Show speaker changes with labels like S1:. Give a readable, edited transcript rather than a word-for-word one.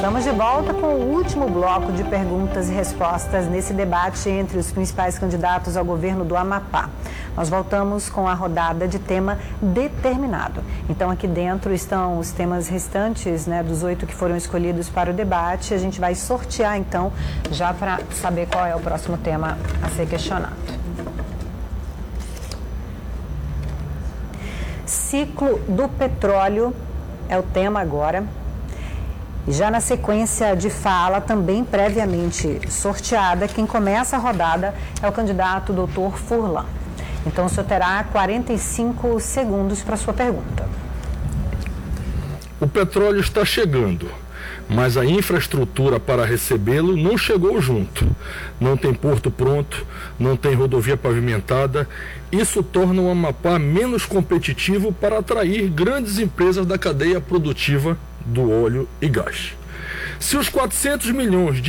S1: Estamos de volta com o último bloco de perguntas e respostas nesse debate entre os principais candidatos ao governo do Amapá. Nós voltamos com a rodada de tema determinado. Então, aqui dentro estão os temas restantes, dos 8 que foram escolhidos para o debate. A gente vai sortear, então, já para saber qual é o próximo tema a ser questionado. Ciclo do petróleo é o tema agora. E já na sequência de fala, também previamente sorteada, quem começa a rodada é o candidato Dr. Furlan. Então, o senhor terá 45 segundos para a sua pergunta.
S2: O petróleo está chegando, mas a infraestrutura para recebê-lo não chegou junto. Não tem porto pronto, não tem rodovia pavimentada. Isso torna o Amapá menos competitivo para atrair grandes empresas da cadeia produtiva do óleo e gás. Se os 400 milhões de